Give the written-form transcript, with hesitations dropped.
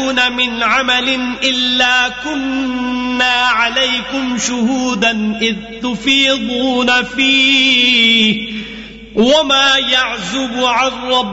تعملون من عمل إلا كنا عليكم شهودا إذ تفيضون فيه وما يعزب عن ربكم